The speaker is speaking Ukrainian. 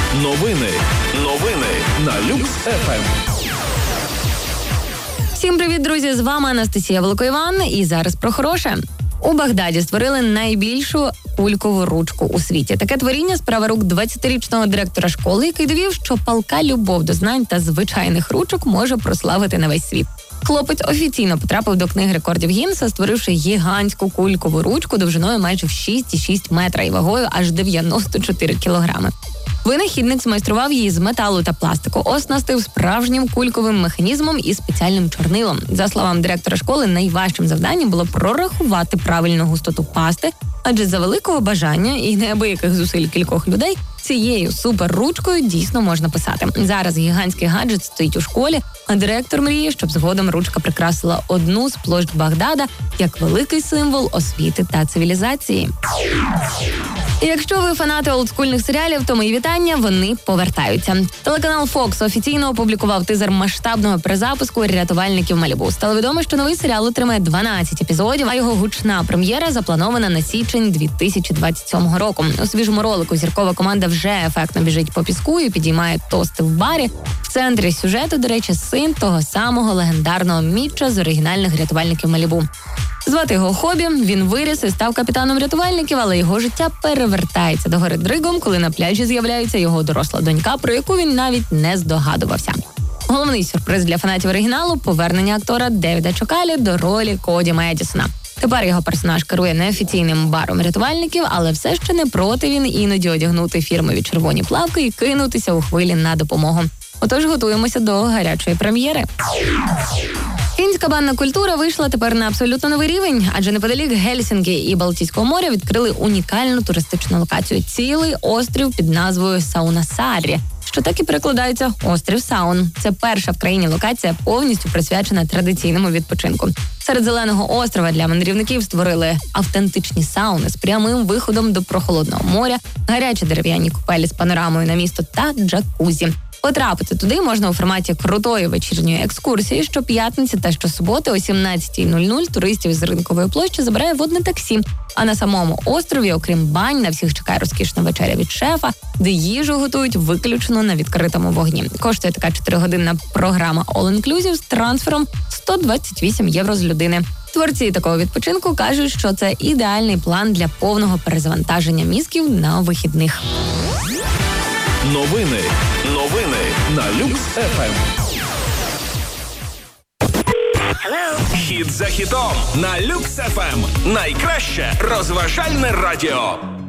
Новини на Люкс ФМ. Всім привіт, друзі! З вами Анастасія Великоїван. І зараз про хороше. У Багдаді створили найбільшу кулькову ручку у світі. Таке творіння – справа рук 20-річного директора школи, який довів, що палка любов до знань та звичайних ручок може прославити на весь світ. Хлопець офіційно потрапив до книги рекордів Гіннеса, створивши гігантську кулькову ручку довжиною майже в 6,6 метра і вагою аж 94 кілограми. Винахідник змайстрував її з металу та пластику, оснастив справжнім кульковим механізмом і спеціальним чорнилом. За словами директора школи, найважчим завданням було прорахувати правильну густоту пасти, адже за великого бажання і неабияких зусиль кількох людей цією суперручкою дійсно можна писати. Зараз гігантський гаджет стоїть у школі, а директор мріє, щоб згодом ручка прикрасила одну з площ Багдада як великий символ освіти та цивілізації. І якщо ви фанати олдскульних серіалів, то мої вітання, вони повертаються. Телеканал Fox офіційно опублікував тизер масштабного перезапуску «Рятувальників Малібу». Стало відомо, що новий серіал отримає 12 епізодів, а його гучна прем'єра запланована на січень 2027 року. У свіжому ролику зіркова команда вже ефектно біжить по піску і підіймає тости в барі. В центрі сюжету, до речі, син того самого легендарного Мітча з оригінальних «Рятувальників Малібу». Звати його Хобі, він виріс і став капітаном рятувальників, але його життя перевертається догори дригом, коли на пляжі з'являється його доросла донька, про яку він навіть не здогадувався. Головний сюрприз для фанатів оригіналу – повернення актора Девіда Чокалі до ролі Коді Медісона. Тепер його персонаж керує неофіційним баром рятувальників, але все ще не проти він іноді одягнути фірмові червоні плавки і кинутися у хвилі на допомогу. Отож готуємося до гарячої прем'єри. Фінська банна культура вийшла тепер на абсолютно новий рівень, адже неподалік Гельсінкі і Балтійського моря відкрили унікальну туристичну локацію – цілий острів під назвою Саунасарі, що так і перекладається «острів саун». Це перша в країні локація, повністю присвячена традиційному відпочинку. Серед зеленого острова для мандрівників створили автентичні сауни з прямим виходом до прохолодного моря, гарячі дерев'яні купелі з панорамою на місто та джакузі. Потрапити туди можна у форматі крутої вечірньої екскурсії. Щоп'ятниці та щосуботи о 17:00 туристів з ринкової площі забирає водне таксі. А на самому острові, окрім бань, на всіх чекає розкішна вечеря від шефа, де їжу готують виключно на відкритому вогні. Коштує така 4-годинна програма All Inclusive з трансфером 128 євро з людини. Творці такого відпочинку кажуть, що це ідеальний план для повного перезавантаження мізків на вихідних. Новини на Люкс ФМ. Хіт за хітом на Люкс ФМ. Найкраще розважальне радіо.